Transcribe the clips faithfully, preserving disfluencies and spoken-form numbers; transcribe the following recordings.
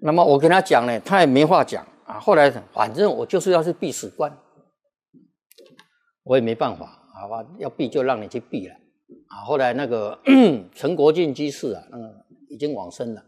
那么我跟他讲呢，他也没话讲啊。后来反正我就是要去闭史官，我也没办法啊，要闭就让你去闭了啊。后来那个陈国进居士啊，那个已经往生了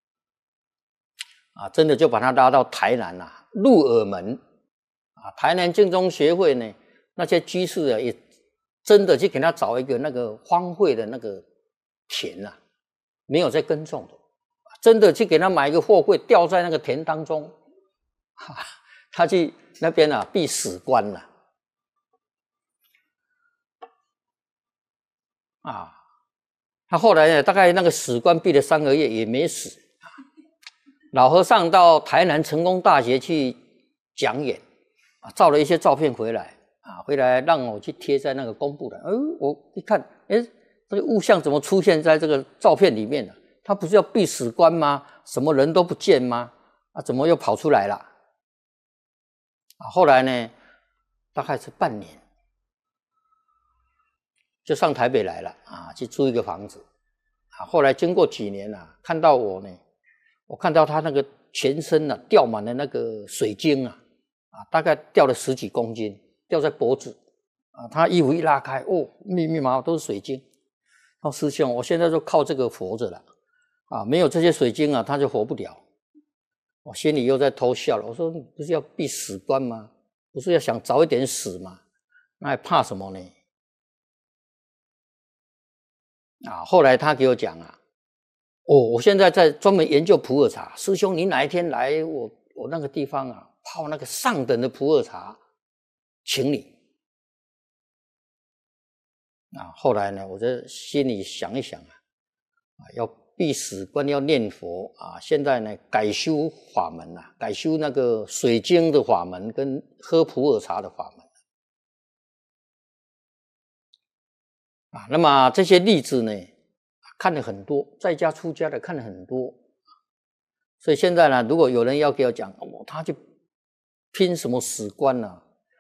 啊，真的就把他拉到台南啊，鹿耳门啊，台南净宗学会呢，那些居士啊，也真的去给他找一个那个荒废的那个田啊，没有在耕种的。真的去给他买一个货柜，吊在那个田当中，哈，他去那边啊闭史官了，啊，他后来呢，大概那个史官闭了三个月也没死。老和尚到台南成功大学去讲演，啊，照了一些照片回来，啊，回来让我去贴在那个公布栏。哎，我一看，哎，这个物像怎么出现在这个照片里面呢？他不是要闭史官吗？什么人都不见吗？啊，怎么又跑出来了？啊，后来呢，大概是半年，就上台北来了啊，去租一个房子。啊，后来经过几年啊，看到我呢，我看到他那个全身啊吊满了那个水晶啊，啊，大概吊了十几公斤，吊在脖子啊。他衣服一拉开，哦，密密麻麻都是水晶。哦，师兄，我现在就靠这个活着了。啊，没有这些水晶啊，他就活不了。我心里又在偷笑了。我说，你不是要闭史官吗？不是要想早一点死吗？那还怕什么呢？啊，后来他给我讲啊，哦，我现在在专门研究普洱茶。师兄，你哪一天来我我那个地方啊，泡那个上等的普洱茶，请你。啊，后来呢，我在心里想一想啊，啊，要闭史官要念佛啊，现在呢改修法门啊，改修那个水晶的法门跟喝普洱茶的法门啊。那么这些例子呢，看了很多，在家出家的看了很多，所以现在呢，如果有人要给我讲，哦，他去拼什么史官呢，啊？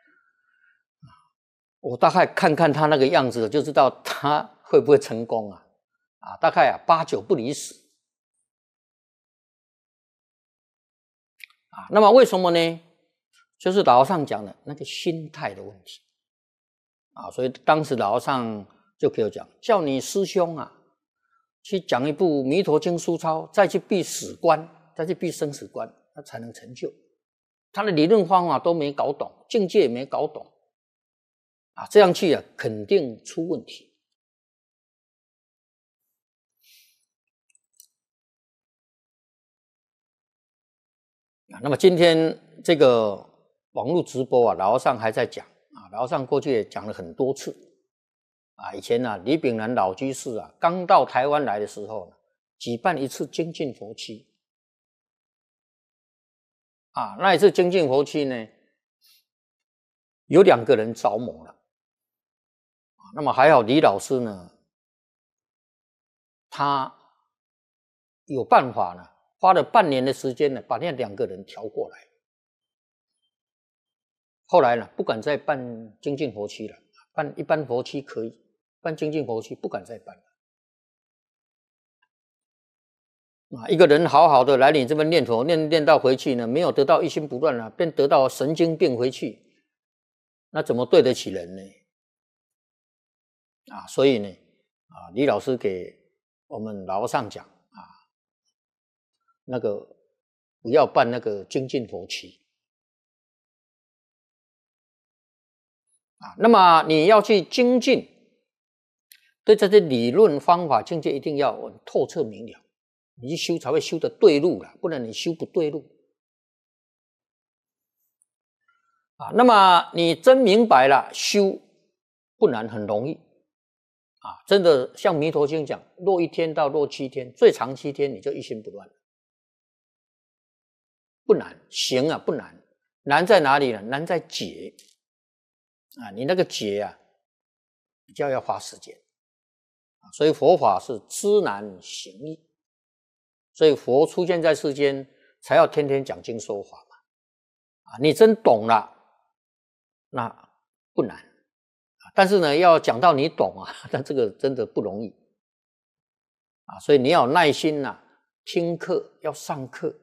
我大概看看他那个样子，就知道他会不会成功啊。啊，大概啊八九不离十啊。那么为什么呢？就是老和尚讲的那个心态的问题啊。所以当时老和尚就给我讲，叫你师兄啊，去讲一部《弥陀经》书抄，再去闭史官，再去闭生死官，他才能成就。他的理论方法都没搞懂，境界也没搞懂啊，这样去啊，肯定出问题。那么今天这个网络直播啊，老和尚还在讲啊，老和尚过去也讲了很多次啊。以前啊，李炳南老居士啊，刚到台湾来的时候，举办一次精进佛期啊，那一次精进佛期呢，有两个人着魔了啊。那么还好，李老师呢，他有办法呢，花了半年的时间呢，把那两个人调过来。后来呢，不敢再办精进佛期了，办一般佛期可以，办精进佛期不敢再办了。啊，一个人好好的来你这边念佛，念念到回去呢，没有得到一心不乱了，便得到神经病回去，那怎么对得起人呢？啊，所以呢，啊，李老师给我们老和尚讲啊，那个不要办那个精进佛期。啊，那么你要去精进，对这些理论方法境界一定要透彻明了，你去修才会修得对路了，不然你修不对路。啊，那么你真明白了，修不难，很容易。啊，真的像弥陀经讲，落一天到落七天，最长七天你就一心不乱，不难，行啊，不难，难在哪里呢？难在解。啊，你那个解啊，比较要花时间，所以佛法是知难行易，所以佛出现在世间，才要天天讲经说法嘛。啊，你真懂了，那不难，但是呢，要讲到你懂啊，但这个真的不容易啊，所以你要有耐心呐、啊，听课要上课。